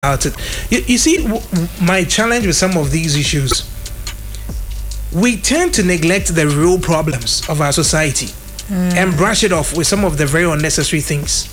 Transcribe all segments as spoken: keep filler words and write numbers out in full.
about it. You, you see, w- w- my challenge with some of these issues, we tend to neglect the real problems of our society mm. and brush it off with some of the very unnecessary things.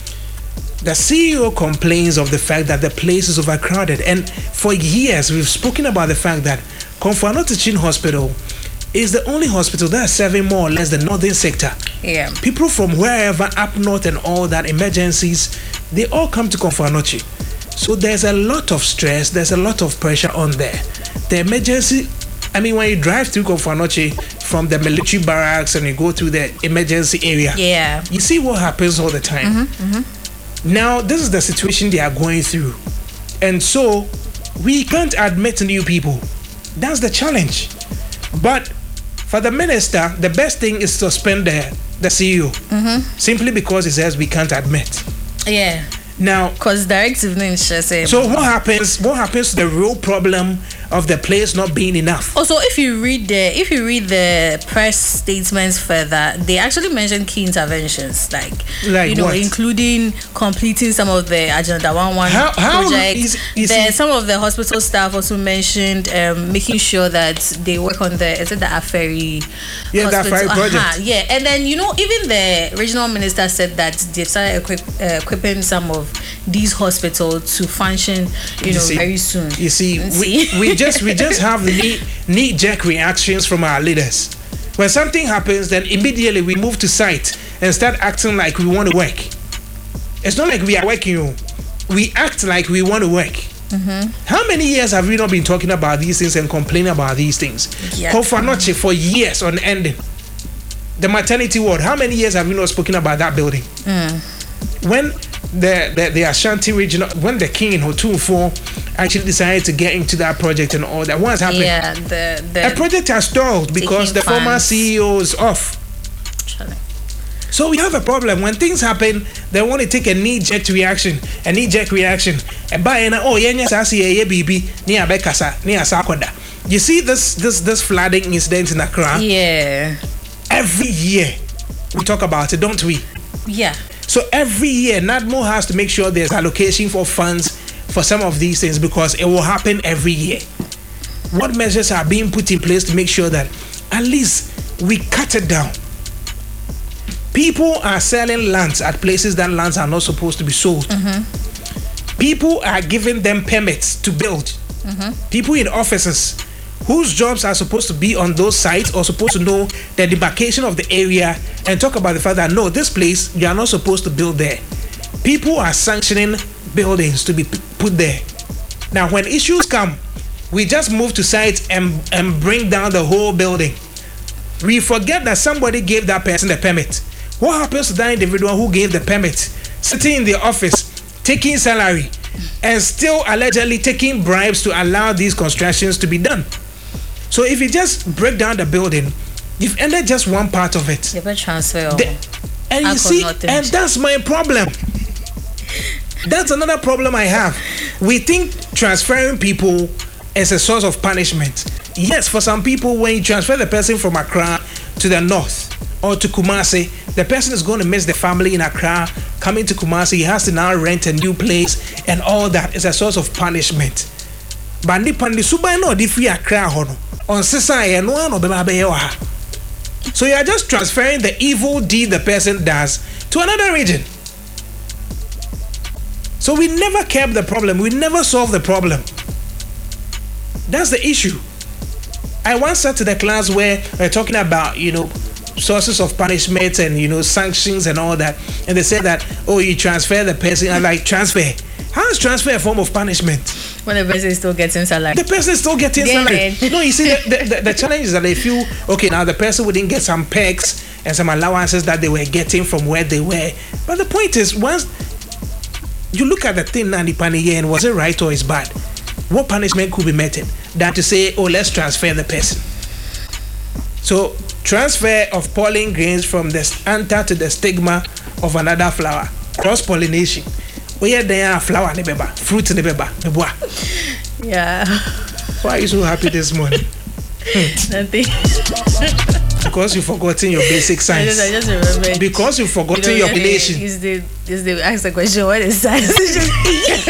The C E O complains of the fact that the place is overcrowded, and for years we've spoken about the fact that Komfo Anokye Teaching Hospital is the only hospital that is serving more or less the northern sector. Yeah. People from wherever up north and all that, emergencies, they all come to Komfo Anokye. So there's a lot of stress, there's a lot of pressure on there. The emergency, I mean, when you drive through Komfo Anokye from the military barracks and you go through the emergency area, yeah, you see what happens all the time. Mm-hmm, mm-hmm. Now, this is the situation they are going through. And so, we can't admit new people. That's the challenge. But for the minister, the best thing is to suspend the, the C E O. Mm-hmm. Simply because he says we can't admit. Yeah. Now, because directive names say. So what happens? What happens to the real problem of the place not being enough? Also, if you read the if you read the press statements further, they actually mention key interventions, like, like you know, what? including completing some of the Agenda One One projects. Then some of the hospital staff also mentioned um, making sure that they work on the is it the Aferi yeah the Aferi project uh-huh, yeah, and then you know even the regional minister said that they've started equip, uh, equipping some of these hospitals to function, you, you know, see, very soon. You see, we, we just we just have knee knee jerk reactions from our leaders. When something happens, then immediately we move to site and start acting like we want to work. It's not like we are working. We act like we want to work. Mm-hmm. How many years have we not been talking about these things and complaining about these things? Yeah. Komfo Anokye for years on ending. The maternity ward. How many years have we not spoken about that building? Mm. When the, the the Ashanti regional, when the king in Otumfuo actually decided to get into that project and all that, what's happened? Yeah, the, the a project has stalled because the former C E O is off. Chilling. So we have a problem. When things happen, they want to take a knee-jerk reaction, a knee-jerk reaction. And by oh yeah, yeah, baby, near Bekasa, near Sakoda. You see this this this flooding incident in Accra? Yeah. Every year we talk about it, don't we? Yeah. So every year, NADMO has to make sure there's allocation for funds for some of these things because it will happen every year. What measures are being put in place to make sure that at least we cut it down? People are selling lands at places that lands are not supposed to be sold. Mm-hmm. People are giving them permits to build. Mm-hmm. People in offices whose jobs are supposed to be on those sites or supposed to know the demarcation of the area and talk about the fact that no, this place you are not supposed to build there. People are sanctioning buildings to be p- put there. Now, when issues come, we just move to sites and, and bring down the whole building. We forget that somebody gave that person the permit. What happens to that individual who gave the permit, sitting in the office, taking salary, and still allegedly taking bribes to allow these constructions to be done? So if you just break down the building, you've ended just one part of it. You transfer. The, and you see, and that's my problem. That's another problem I have. We think transferring people is a source of punishment. Yes, for some people, when you transfer the person from Accra to the north or to Kumasi, the person is going to miss the family in Accra. Coming to Kumasi, he has to now rent a new place, and all that is a source of punishment. Bandi pandi suba no di free Accra hono. On sisa e no ano beba be wa. So you are just transferring the evil deed the person does to another region. So we never kept the problem. We never solved the problem. That's the issue. I once sat to the class where we're talking about, you know, sources of punishment and, you know, sanctions and all that. And they said that, oh, you transfer the person. I'm like, transfer? How is transfer a form of punishment? When the person is still getting salary. The person is still getting Damn salary. it. No, you see, the, the, the, the challenge is that they feel, okay, now the person wouldn't get some perks and some allowances that they were getting from where they were. But the point is, once you look at the thing, Nandi Pani, and was it right or is bad? What punishment could be meted than to say, oh, let's transfer the person? So, transfer of pollen grains from the anther to the stigma of another flower. Cross-pollination. Oh yeah, there are flower ne beba, fruit ne beba, beba. Yeah. Why are you so happy this morning? Nothing. Because you've forgotten your basic science. I just, I just remember. Because you've forgotten you know, your relation. Is the is the ask the question what is science?